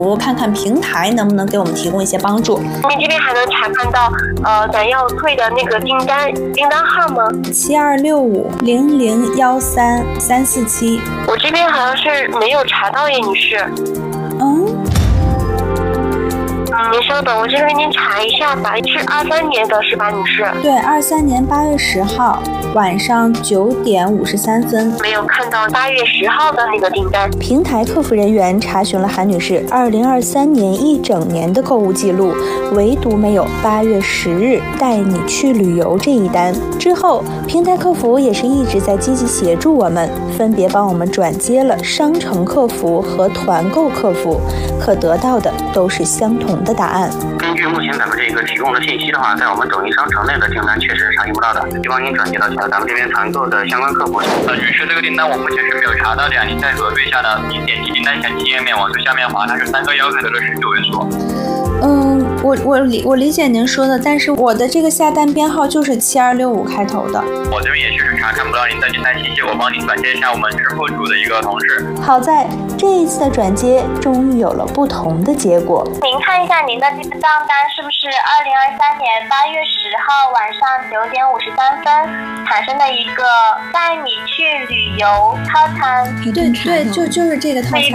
看看平台能不能给我们提供一些帮助。 你这边还能查看到咱要退的那个订单号吗 7265001337。 我这边好像是没有查到耶，女士。您稍等，我这边给您查一下吧。是23年的是吧，女士？ 对，23年8月10号晚上9点53分。 没有看到8月10号的那个订单。 平台客服人员查询了韩女士2023年一整年的购物记录，唯独没有8月10日带你去旅游这一单。之后，平台客服也是一直在积极协助我们，分别帮我们转接了商城客服和团购客服，可得到的都是相同的答案。 根据目前咱们这个提供的信息的话，在我们抖音商城内的订单确实是查询不到的，就帮您转接到咱们这边团购的相关客服。 女士，这个订单我目前是没有查到的呀。您在核对下呢，您点击订单详情页面往最下面滑，它是3个1开头的19元数。 我理解您说的，但是我的这个下单编号就是7265开头的。 我这边也确实查看不到您的订单信息，我帮您转接一下我们支付组的一个同事。 好在这一次的转接终于有了不同的结果。 您看一下您的这个账单是不是2023年8月10号晚上9点53分产生的一个带你去旅游套餐？ 对，就是这个套餐。是一个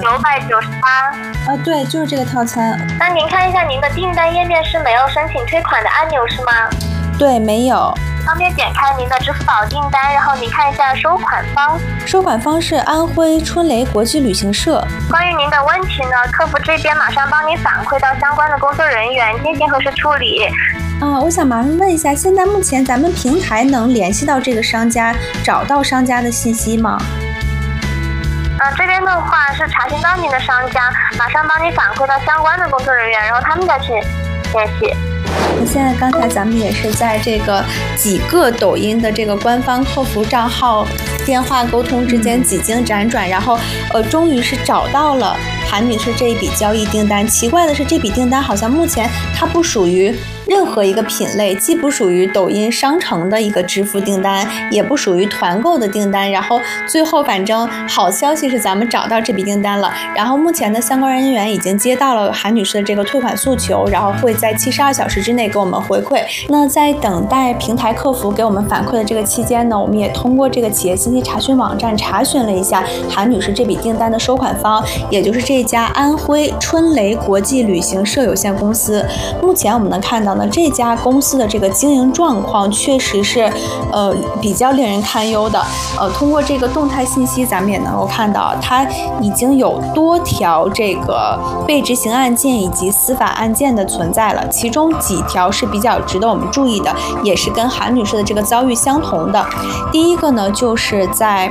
998。 对，就是这个套餐。 那您看一下您的订单页面是没有申请退款的按钮是吗？ 对，没有。 方便点开您的支付宝订单，然后您看一下收款方。 收款方是安徽春雷国际旅行社。 关于您的问题呢，客服这边马上帮您反馈到相关的工作人员进行核实处理。 我想麻烦问一下，现在目前咱们平台能联系到这个商家，找到商家的信息吗？ 这边的话是查询到您的商家，马上帮你反馈到相关的工作人员，然后他们再去联系。 现在刚才咱们也是在这个几个抖音的这个官方客服账号电话沟通之间几经辗转，然后终于是找到了韩女士这一笔交易订单。奇怪的是，这笔订单好像目前它不属于任何一个品类，既不属于抖音商城的一个支付订单，也不属于团购的订单。然后最后反正好消息是咱们找到这笔订单了，然后目前的相关人员已经接到了韩女士的这个退款诉求，然后会在72小时之内给我们回馈。那在等待平台客服给我们反馈的这个期间呢，我们也通过这个企业信息查询网站查询了一下韩女士这笔订单的收款方，也就是这家安徽春雷国际旅行社有限公司。目前我们能看到这家公司的这个经营状况确实是比较令人堪忧的。通过这个动态信息咱们也能够看到，它已经有多条这个被执行案件以及司法案件的存在了，其中几条是比较值得我们注意的，也是跟韩女士的这个遭遇相同的。第一个呢，就是在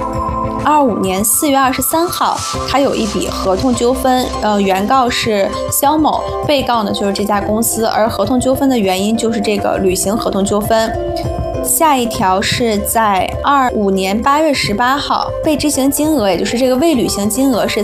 25年4月23号，他有一笔合同纠纷，原告是肖某，被告呢就是这家公司，而合同纠纷的原因就是这个履行合同纠纷。下一条是在25年8月18号，被执行金额，也就是这个未履行金额是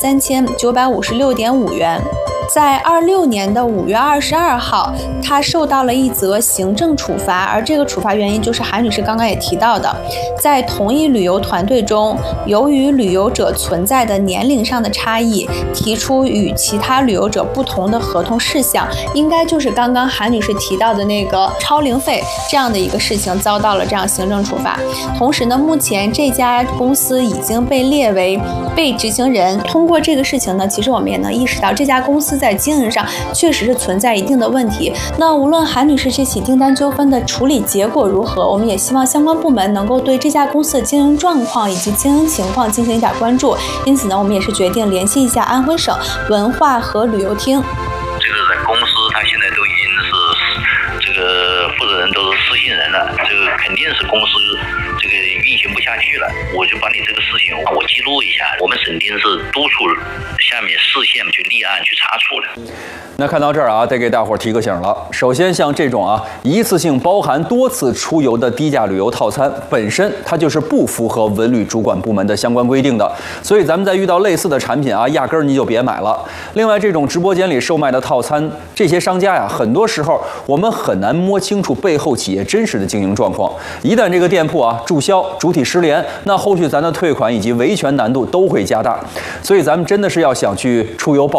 33956.5元。在26年的5月22号，他受到了一则行政处罚，而这个处罚原因就是韩女士刚刚也提到的，在同一旅游团队中，由于旅游者存在的年龄上的差异，提出与其他旅游者不同的合同事项，应该就是刚刚韩女士提到的那个超龄费这样的一个事情，遭到了这样行政处罚。同时呢，目前这家公司已经被列为被执行人。通过这个事情呢，其实我们也能意识到这家公司在经营上确实是存在一定的问题。那无论韩女士这起订单纠纷的处理结果如何，我们也希望相关部门能够对这家公司的经营状况以及经营情况进行一点关注。因此呢，我们也是决定联系一下安徽省文化和旅游厅。 这个公司它现在都已经是这个负责人都是失信人了，这个肯定是公司这个运行不下去了。我就把你这个事情我记录一下，我们省厅是督促下面市县去立案去查处的。 那看到这儿啊，得给大伙儿提个醒了。首先，像这种一次性包含多次出游的低价旅游套餐，本身它就是不符合文旅主管部门的相关规定的，所以咱们在遇到类似的产品压根儿你就别买了。另外，这种直播间里售卖的套餐，这些商家很多时候我们很难摸清楚背后企业真实的经营状况。一旦这个店铺注销、主体失联，那后续咱的退款以及维权难度都会加大。所以咱们真的是要想去出游报